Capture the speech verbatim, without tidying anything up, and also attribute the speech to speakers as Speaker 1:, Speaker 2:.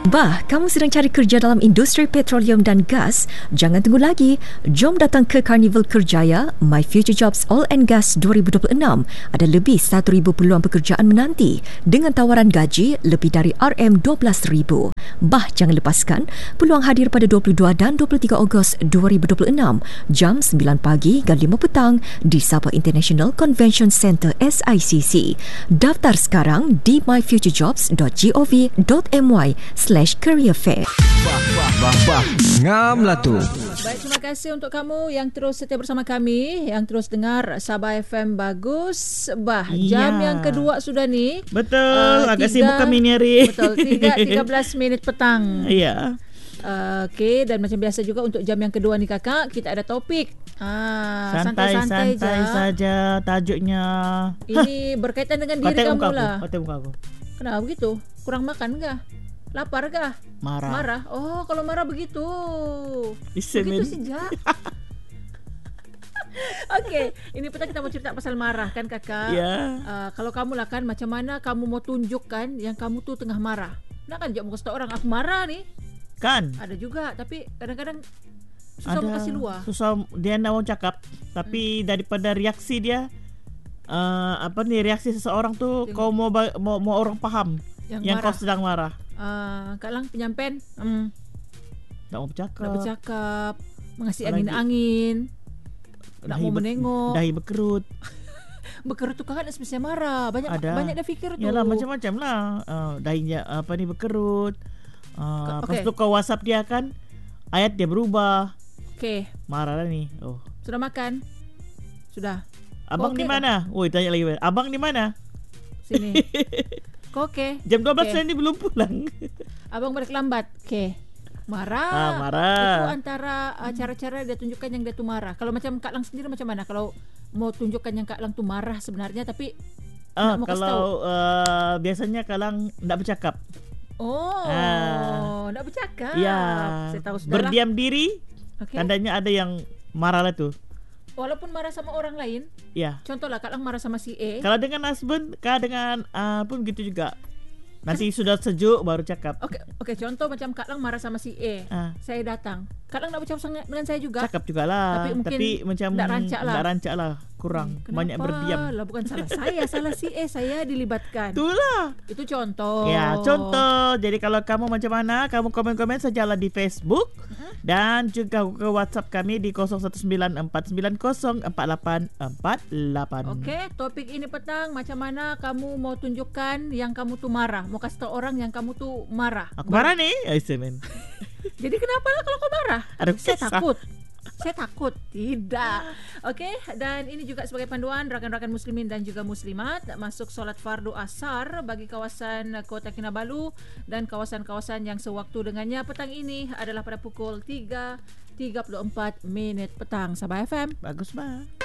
Speaker 1: Bah, kamu sedang cari kerja dalam industri petroleum dan gas? Jangan tunggu lagi. Jom datang ke Carnival Kerjaya My Future Jobs Oil and Gas dua ribu dua puluh enam. Ada lebih satu ribu peluang pekerjaan menanti dengan tawaran gaji lebih dari R M dua belas ribu. Bah, jangan lepaskan peluang hadir pada dua puluh dua dan dua puluh tiga Ogos dua ribu dua puluh enam jam sembilan pagi hingga lima petang di Sabah International Convention Centre S I C C. Daftar sekarang di my future jobs dot gov dot my slash career fair.
Speaker 2: Bah, bah, bah, bah. Ngam lah tu.
Speaker 3: Baik, terima kasih untuk kamu yang terus setia bersama kami, yang terus dengar Sabah F M Bagus. Bah, jam
Speaker 4: Ya.
Speaker 3: yang kedua sudah ni.
Speaker 4: Betul,
Speaker 3: Uh,
Speaker 4: agak
Speaker 3: tiga-
Speaker 4: sibuk kami ni hari.
Speaker 3: Betul, tiga tiga belas minit petang.
Speaker 4: Ya.
Speaker 3: Uh, Okey, dan macam biasa juga untuk jam yang kedua ni kakak, kita ada topik. Ah, santai-santai
Speaker 4: Santai-santai
Speaker 3: je.
Speaker 4: saja tajuknya.
Speaker 3: Ini berkaitan dengan
Speaker 4: Kau
Speaker 3: diri
Speaker 4: tengok
Speaker 3: kamu
Speaker 4: muka
Speaker 3: lah.
Speaker 4: aku. Kau tengok muka aku.
Speaker 3: Kenapa begitu? Kurang makan kah? Lapar kah?
Speaker 4: Marah.
Speaker 3: Marah? Oh, kalau marah begitu.
Speaker 4: Listen,
Speaker 3: Begitu
Speaker 4: man.
Speaker 3: sejak. Okey, ini petang kita mau cerita pasal marah kan kakak?
Speaker 4: Ya.
Speaker 3: Uh, kalau kamu lah kan, macam mana kamu mau tunjukkan yang kamu tu tengah marah? Nak kan jangan kasih tahu orang aku marah ni.
Speaker 4: Kan?
Speaker 3: Ada juga, tapi kadang-kadang susah
Speaker 4: Ada
Speaker 3: mau kasih luar.
Speaker 4: susah dia nak mau cakap, tapi hmm. daripada reaksi dia uh, apa ni reaksi seseorang tu
Speaker 3: Tengok.
Speaker 4: kau mau ba- mau, mau orang faham
Speaker 3: Yang
Speaker 4: yang
Speaker 3: marah.
Speaker 4: kau sedang marah.
Speaker 3: Uh, Kak Lang penyampaian, hmm,
Speaker 4: Tak mau bercakap.
Speaker 3: nak bercakap, mengasih
Speaker 4: Apalagi-
Speaker 3: angin-angin, nak
Speaker 4: Dahi
Speaker 3: mau
Speaker 4: ber-
Speaker 3: menengok.
Speaker 4: Dahi berkerut.
Speaker 3: Berkerut tu kakak nak semestinya marah. Banyak
Speaker 4: Ada.
Speaker 3: banyak dah fikir tu.
Speaker 4: Yalah, macam-macam lah. Uh, dahinya apa ni berkerut. Uh,
Speaker 3: Okey.
Speaker 4: Lepas tu kau WhatsApp dia kan, ayat dia berubah.
Speaker 3: Okey,
Speaker 4: Marah lah ni. Oh.
Speaker 3: sudah makan? Sudah.
Speaker 4: Abang
Speaker 3: okey
Speaker 4: di mana? Woi, tanya lagi. Abang di mana?
Speaker 3: Sini. Kau okey?
Speaker 4: Jam dua belas
Speaker 3: Okey.
Speaker 4: ni belum pulang.
Speaker 3: Abang balik lambat. Okey. Marah.
Speaker 4: Ah, marah.
Speaker 3: Itu antara uh, cara-cara dia tunjukkan yang dia tu marah. Kalau macam Kak Lang sendiri macam mana? Kalau mau tunjukkan yang Kak Lang tu marah sebenarnya tapi
Speaker 4: Ah,
Speaker 3: nak mau kasih tahu.
Speaker 4: kalau uh, biasanya Kalang tak bercakap.
Speaker 3: Oh,
Speaker 4: Ah.
Speaker 3: nak bercakap.
Speaker 4: Ya.
Speaker 3: Saya tahu sudah lah.
Speaker 4: Berdiam diri.
Speaker 3: Okey.
Speaker 4: Tandanya ada yang marah lah tu.
Speaker 3: Walaupun marah sama orang lain,
Speaker 4: Ya.
Speaker 3: contohlah Kak Lang marah sama si A.
Speaker 4: Kalau dengan husband, kah dengan uh, pun begitu juga. Nanti sudah sejuk baru cakap.
Speaker 3: Okey, okey, contoh macam Kak Lang marah sama si A.
Speaker 4: Ah.
Speaker 3: Saya datang. Kak Lang nak bercakap sangat dengan saya juga.
Speaker 4: Cakap jugalah.
Speaker 3: Tapi mungkin
Speaker 4: macam
Speaker 3: tak rancak lah.
Speaker 4: tak rancak lah. Kurang.
Speaker 3: Kenapa?
Speaker 4: Banyak berdiam.
Speaker 3: Lah bukan salah saya, salah si A, saya dilibatkan.
Speaker 4: Itulah.
Speaker 3: Itu contoh.
Speaker 4: Ya, contoh. Jadi kalau kamu macam mana, kamu komen-komen sajalah di Facebook
Speaker 3: Uh-huh.
Speaker 4: dan juga ke WhatsApp kami di kosong satu sembilan empat sembilan kosong empat lapan empat lapan.
Speaker 3: Okey, topik ini petang macam mana kamu mau tunjukkan yang kamu tu marah, mau kasih tahu orang yang kamu tu marah.
Speaker 4: Aku marah nih, Aisyah men.
Speaker 3: Jadi kenapa lah kalau kau marah?
Speaker 4: Aduh,
Speaker 3: Saya
Speaker 4: kisah.
Speaker 3: takut. Saya takut. Tidak. Okey, dan ini juga sebagai panduan rakan-rakan muslimin dan juga muslimat masuk solat fardu asar bagi kawasan Kota Kinabalu dan kawasan-kawasan yang sewaktu dengannya petang ini adalah pada pukul tiga tiga puluh empat minit petang. Sabah F M.
Speaker 4: Bagus bah.